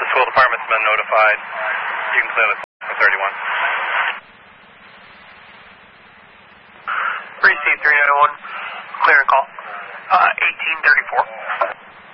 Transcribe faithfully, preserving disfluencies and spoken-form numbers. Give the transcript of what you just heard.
The school department's been notified. You can clear the for thirty-one. Receive three nine one. Clear and call. Uh, eighteen thirty-four.